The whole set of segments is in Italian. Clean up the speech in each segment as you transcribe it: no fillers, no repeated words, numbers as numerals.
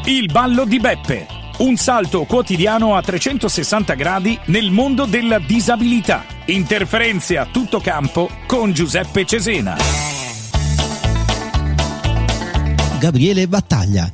Il ballo di Beppe. Un salto quotidiano a 360 gradi nel mondo della disabilità. Interferenze a tutto campo con Giuseppe Cesena. Gabriele Battaglia.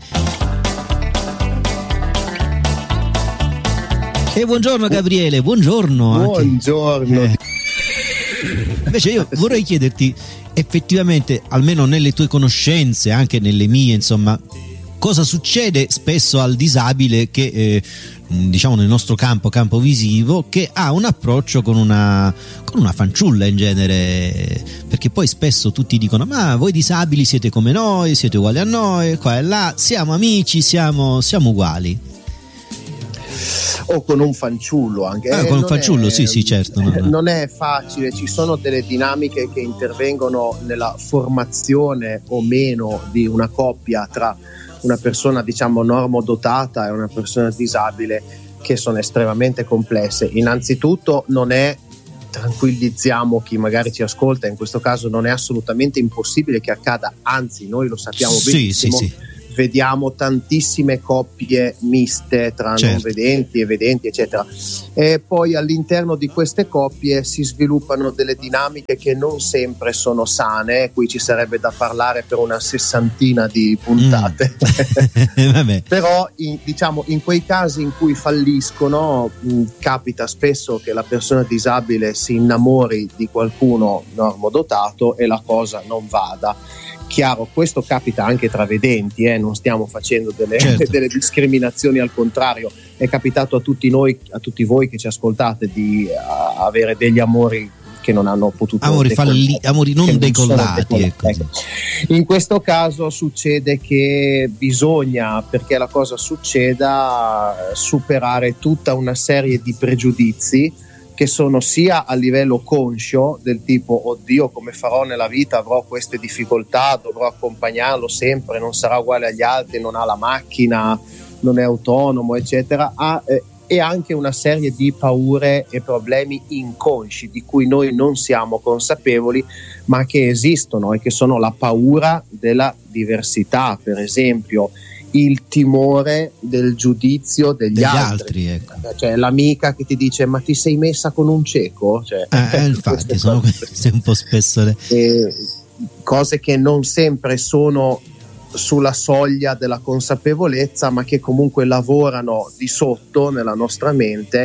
E buongiorno Gabriele, buongiorno. Buongiorno. Invece io vorrei chiederti, effettivamente, almeno nelle tue conoscenze, anche nelle mie, insomma, cosa succede spesso al disabile che diciamo nel nostro campo visivo, che ha un approccio con una fanciulla in genere, perché poi spesso tutti dicono: ma voi disabili siete come noi, siete uguali a noi, qua e là, siamo amici, siamo uguali. O con un fanciullo anche. Con un fanciullo, sì, certo. Non è facile, ci sono delle dinamiche che intervengono nella formazione o meno di una coppia tra una persona, diciamo, normodotata e una persona disabile, che sono estremamente complesse. Innanzitutto tranquillizziamo chi magari ci ascolta, in questo caso non è assolutamente impossibile che accada, anzi noi lo sappiamo benissimo. Sì. Vediamo tantissime coppie miste tra non vedenti e vedenti, eccetera, e poi all'interno di queste coppie si sviluppano delle dinamiche che non sempre sono sane. Qui ci sarebbe da parlare per una 60 di puntate. Però in quei casi in cui falliscono, capita spesso che la persona disabile si innamori di qualcuno normodotato e la cosa non vada. Chiaro, questo capita anche tra vedenti, non stiamo facendo delle discriminazioni, al contrario, è capitato a tutti noi, a tutti voi che ci ascoltate, di avere degli amori che non hanno potuto amori non decollati. Ecco. In questo caso succede che bisogna, perché la cosa succeda, superare tutta una serie di pregiudizi che sono sia a livello conscio, del tipo: oddio, come farò nella vita, avrò queste difficoltà, dovrò accompagnarlo sempre, non sarà uguale agli altri, non ha la macchina, non è autonomo, eccetera, e anche una serie di paure e problemi inconsci di cui noi non siamo consapevoli, ma che esistono, e che sono la paura della diversità, per esempio, il timore del giudizio degli altri. Ecco. Cioè l'amica che ti dice: ma ti sei messa con un cieco? Infatti sono queste un po' spesso cose che non sempre sono sulla soglia della consapevolezza, ma che comunque lavorano di sotto nella nostra mente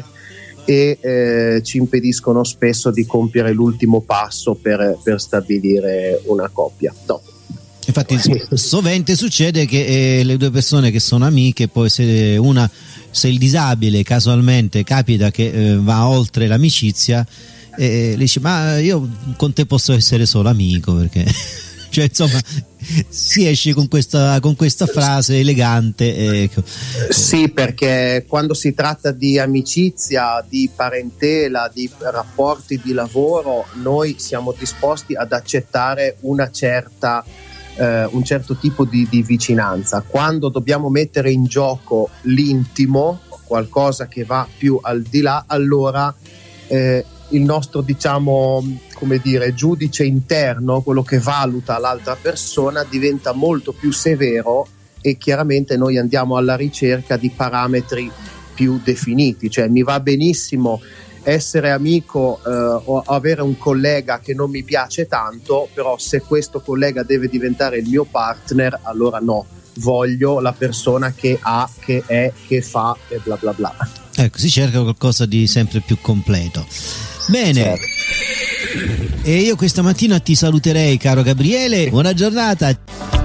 e ci impediscono spesso di compiere l'ultimo passo per stabilire una coppia. No. Infatti sovente succede che le due persone che sono amiche, poi se il disabile casualmente capita che va oltre l'amicizia, le dice: ma io con te posso essere solo amico, perché cioè insomma si esce con questa frase elegante. Sì, perché quando si tratta di amicizia, di parentela, di rapporti di lavoro, noi siamo disposti ad accettare un certo tipo di vicinanza. Quando dobbiamo mettere in gioco qualcosa che va più al di là, allora il nostro, diciamo, come dire, giudice interno, quello che valuta l'altra persona, diventa molto più severo, e chiaramente noi andiamo alla ricerca di parametri più definiti. Cioè, mi va benissimo essere amico o avere un collega che non mi piace tanto, però se questo collega deve diventare il mio partner, allora no, voglio la persona che ha, che è, che fa e bla bla bla. Ecco, si cerca qualcosa di sempre più completo. Bene, certo. E io questa mattina ti saluterei, caro Gabriele, buona giornata.